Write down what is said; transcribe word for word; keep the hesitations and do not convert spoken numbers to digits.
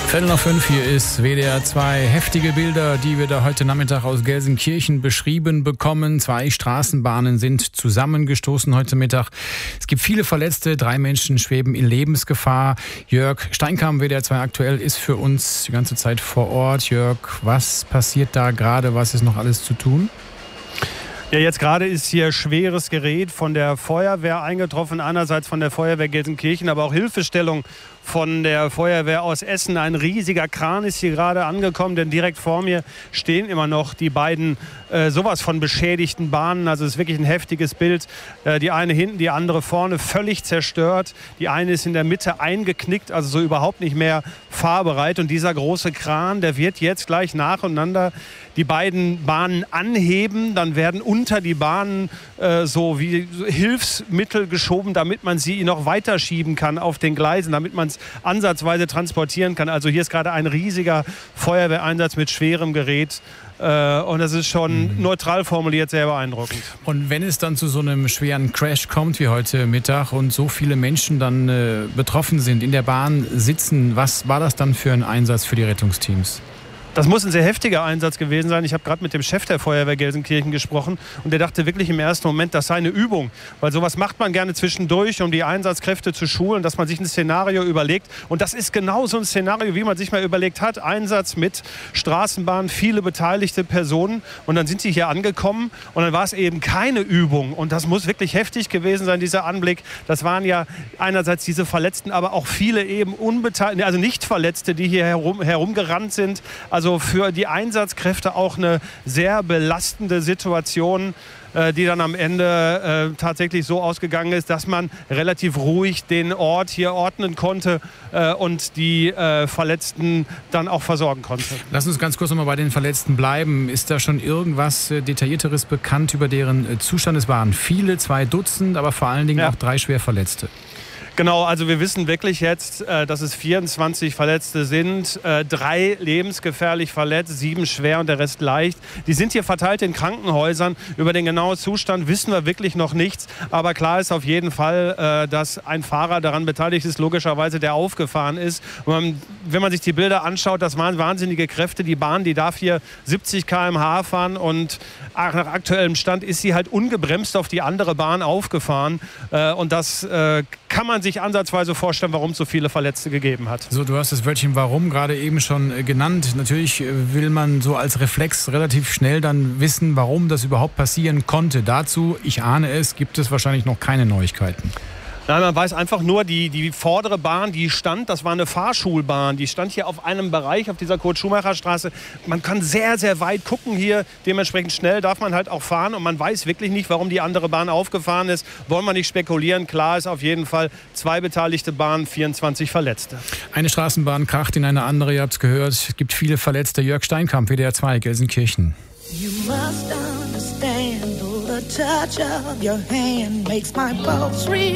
Viertel nach fünf, hier ist W D R zwei. Heftige Bilder, die wir da heute Nachmittag aus Gelsenkirchen beschrieben bekommen. Zwei Straßenbahnen sind zusammengestoßen heute Mittag. Es gibt viele Verletzte, drei Menschen schweben in Lebensgefahr. Jörg Steinkamp, W D R zwei aktuell, ist für uns die ganze Zeit vor Ort. Jörg, was passiert da gerade? Was ist noch alles zu tun? Ja, jetzt gerade ist hier schweres Gerät von der Feuerwehr eingetroffen, einerseits von der Feuerwehr Gelsenkirchen, aber auch Hilfestellung von der Feuerwehr aus Essen. Ein riesiger Kran ist hier gerade angekommen, denn direkt vor mir stehen immer noch die beiden äh, sowas von beschädigten Bahnen. Also es ist wirklich ein heftiges Bild. Äh, die eine hinten, die andere vorne, völlig zerstört. Die eine ist in der Mitte eingeknickt, also so überhaupt nicht mehr fahrbereit. Und dieser große Kran, der wird jetzt gleich nacheinander die beiden Bahnen anheben. Dann werden unter die Bahnen äh, so wie Hilfsmittel geschoben, damit man sie noch weiter schieben kann auf den Gleisen, damit man es ansatzweise transportieren kann. Also hier ist gerade ein riesiger Feuerwehreinsatz mit schwerem Gerät. Äh, und das ist schon mhm. neutral formuliert sehr beeindruckend. Und wenn es dann zu so einem schweren Crash kommt wie heute Mittag und so viele Menschen dann äh, betroffen sind, in der Bahn sitzen, was war das dann für ein Einsatz für die Rettungsteams? Das muss ein sehr heftiger Einsatz gewesen sein. Ich habe gerade mit dem Chef der Feuerwehr Gelsenkirchen gesprochen und der dachte wirklich im ersten Moment, das sei eine Übung. Weil sowas macht man gerne zwischendurch, um die Einsatzkräfte zu schulen, dass man sich ein Szenario überlegt. Und das ist genau so ein Szenario, wie man sich mal überlegt hat. Einsatz mit Straßenbahn, viele beteiligte Personen. Und dann sind sie hier angekommen und dann war es eben keine Übung. Und das muss wirklich heftig gewesen sein, dieser Anblick. Das waren ja einerseits diese Verletzten, aber auch viele eben unbeteiligte, also nicht Verletzte, die hier herum, herumgerannt sind. Also Also für die Einsatzkräfte auch eine sehr belastende Situation, äh, die dann am Ende äh, tatsächlich so ausgegangen ist, dass man relativ ruhig den Ort hier ordnen konnte äh, und die äh, Verletzten dann auch versorgen konnte. Lass uns ganz kurz noch mal bei den Verletzten bleiben. Ist da schon irgendwas äh, Detaillierteres bekannt über deren äh, Zustand? Es waren viele, zwei Dutzend, aber vor allen Dingen ja. auch drei schwer Verletzte. Genau, also wir wissen wirklich jetzt, dass es vierundzwanzig Verletzte sind, drei lebensgefährlich verletzt, sieben schwer und der Rest leicht. Die sind hier verteilt in Krankenhäusern. Über den genauen Zustand wissen wir wirklich noch nichts. Aber klar ist auf jeden Fall, dass ein Fahrer daran beteiligt ist, logischerweise, der aufgefahren ist. Und man, wenn man sich die Bilder anschaut, das waren wahnsinnige Kräfte. Die Bahn, die darf hier siebzig Kilometer pro Stunde fahren und nach aktuellem Stand ist sie halt ungebremst auf die andere Bahn aufgefahren. Und das kann man sich sich ansatzweise vorstellen, warum es so viele Verletzte gegeben hat. So, du hast das Wörtchen warum gerade eben schon äh, genannt. Natürlich äh, will man so als Reflex relativ schnell dann wissen, warum das überhaupt passieren konnte. Dazu, ich ahne es, gibt es wahrscheinlich noch keine Neuigkeiten. Nein, man weiß einfach nur, die, die vordere Bahn, die stand, das war eine Fahrschulbahn, die stand hier auf einem Bereich, auf dieser Kurt-Schumacher-Straße. Man kann sehr, sehr weit gucken hier, dementsprechend schnell darf man halt auch fahren und man weiß wirklich nicht, warum die andere Bahn aufgefahren ist. Wollen wir nicht spekulieren, klar ist auf jeden Fall, zwei beteiligte Bahnen, vierundzwanzig Verletzte. Eine Straßenbahn kracht in eine andere, ihr habt es gehört, es gibt viele Verletzte. Jörg Steinkamp, W D R zwei, Gelsenkirchen. You must understand, the touch of your hand makes my pulse real.